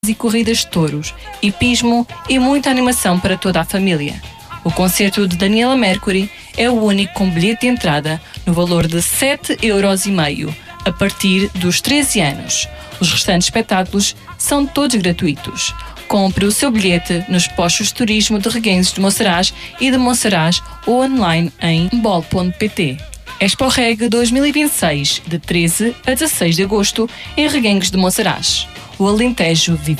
e corridas de touros, hipismo e muita animação para toda a família. O concerto de Daniela Mercury é o único com bilhete de entrada no valor de 7,5€ a partir dos 13 anos. Os restantes espetáculos são todos gratuitos. Compre o seu bilhete nos postos de turismo de Reguengos de Monsaraz e de Monsaraz ou online em bol.pt. Expo Reg 2026, de 13 a 16 de agosto, em Reguengos de Monsaraz. O Alentejo vive